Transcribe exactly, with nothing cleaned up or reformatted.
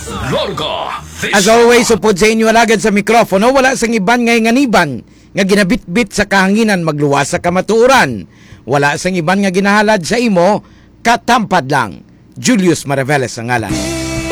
Larga. As always, upod sa inyo alagad sa mikropono, wala sang iban ngay nganiban nga ginabitbit sa kahanginan magluwas sa kamatuuran. Wala sang iban nga ginahalad sa imo, katampad lang. Julius Maraveles ang ngalan.